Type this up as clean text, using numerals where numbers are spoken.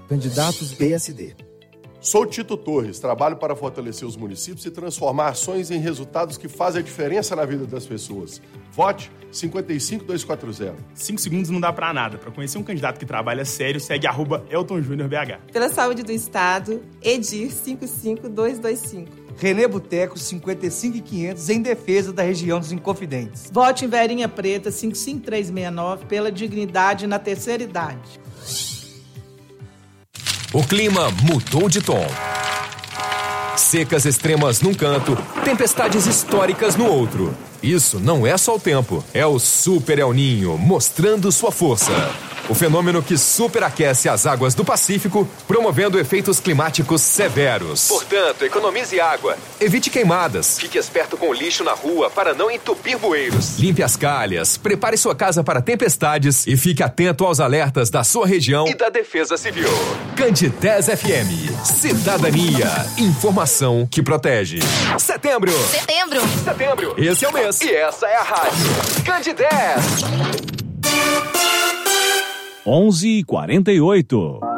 Candidatos PSD. Sou Tito Torres, trabalho para fortalecer os municípios e transformar ações em resultados que fazem a diferença na vida das pessoas. Vote 55240. 5 segundos não dá pra nada. Pra conhecer um candidato que trabalha sério, segue @EltonJúniorBH. Pela saúde do Estado, Edir 55225. Renê Boteco 55500 em defesa da região dos Inconfidentes. Vote em Verinha Preta 55369 pela dignidade na terceira idade. O clima mudou de tom. Secas extremas num canto, tempestades históricas no outro. Isso não é só o tempo, é o Super El Niño mostrando sua força. O fenômeno que superaquece as águas do Pacífico, promovendo efeitos climáticos severos. Portanto, economize água, evite queimadas, fique esperto com o lixo na rua para não entupir bueiros. Limpe as calhas, prepare sua casa para tempestades e fique atento aos alertas da sua região e da Defesa Civil. Candidez FM. Cidadania. Informação que protege. Setembro. Esse é o mês. E essa é a rádio. Candidez. 11h48.